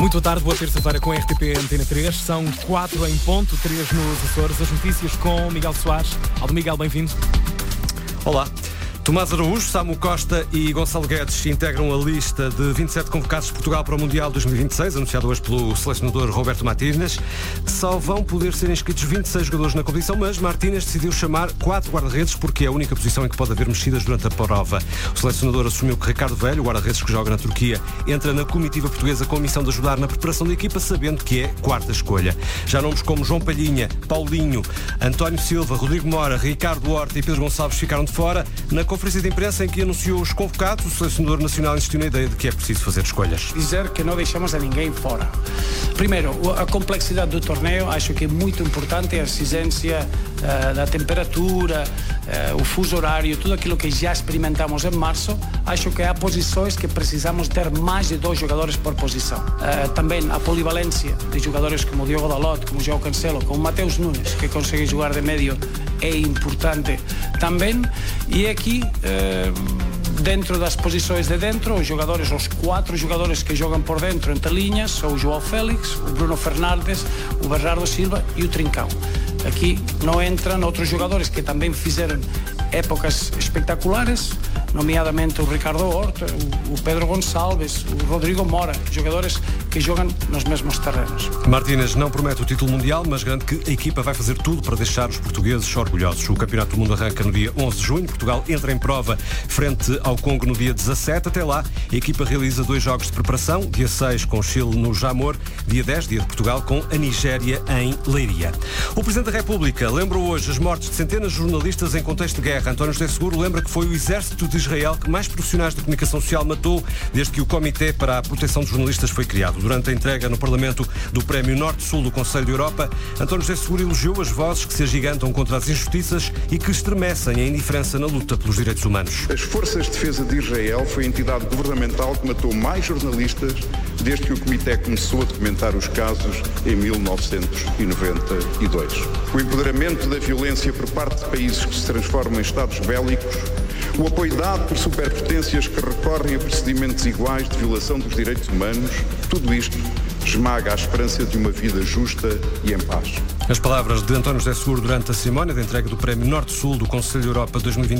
Muito boa tarde, boa terça-feira com a RTP Antena 3. São 4 em ponto, 3 nos Açores. As notícias com Miguel Soares. Aldo Miguel, bem-vindo. Olá. Tomás Araújo, Samu Costa e Gonçalo Guedes integram a lista de 27 convocados de Portugal para o Mundial 2026, anunciado hoje pelo selecionador Roberto Martínez. Só vão poder ser inscritos 26 jogadores na competição, mas Martínez decidiu chamar 4 guarda-redes porque é a única posição em que pode haver mexidas durante a prova. O selecionador assumiu que Ricardo Velho, o guarda-redes que joga na Turquia, entra na comitiva portuguesa com a missão de ajudar na preparação da equipa, sabendo que é quarta escolha. Já nomes como João Palhinha, Paulinho, António Silva, Rodrigo Mora, Ricardo Horta e Pedro Gonçalves ficaram de fora. Na conferência de imprensa em que anunciou os convocados, o selecionador nacional insistiu na ideia de que é preciso fazer escolhas. Dizer que não deixamos a ninguém fora. Primeiro, a complexidade do torneio, acho que é muito importante a exigência da temperatura, o fuso horário, tudo aquilo que já experimentamos em março. Acho que há posições que precisamos ter mais de 2 jogadores por posição. Também a polivalência de jogadores como o Diogo Dalot, como o João Cancelo, como o Mateus Nunes, que consegue jogar de médio, é importante também. E aqui, dentro das posições de dentro, os 4 jogadores que jogam por dentro, entre linhas, são o João Félix, o Bruno Fernandes, o Bernardo Silva e o Trincão. Aqui não entram outros jogadores que também fizeram épocas espetaculares, nomeadamente o Ricardo Horta, o Pedro Gonçalves, o Rodrigo Mora, jogadores que jogam nos mesmos terrenos. Martínez não promete o título mundial, mas garante que a equipa vai fazer tudo para deixar os portugueses orgulhosos. O Campeonato do Mundo arranca no dia 11 de junho. Portugal entra em prova frente ao Congo no dia 17. Até lá, a equipa realiza 2 jogos de preparação. Dia 6 com o Chile no Jamor. Dia 10, dia de Portugal, com a Nigéria em Leiria. O Presidente da República lembrou hoje as mortes de centenas de jornalistas em contexto de guerra. António José Seguro lembra que foi o exército de Israel que mais profissionais de comunicação social matou desde que o Comitê para a Proteção dos Jornalistas foi criado. Durante a entrega no Parlamento do Prémio Norte-Sul do Conselho da Europa, António José Seguro elogiou as vozes que se agigantam contra as injustiças e que estremecem a indiferença na luta pelos direitos humanos. As Forças de Defesa de Israel foi a entidade governamental que matou mais jornalistas desde que o Comitê começou a documentar os casos em 1992. O empoderamento da violência por parte de países que se transformam em estados bélicos, o apoio dado por superpotências que recorrem a procedimentos iguais de violação dos direitos humanos, tudo isto esmaga a esperança de uma vida justa e em paz. As palavras de António José Seguro durante a cerimónia da entrega do Prémio Norte-Sul do Conselho da Europa 2020.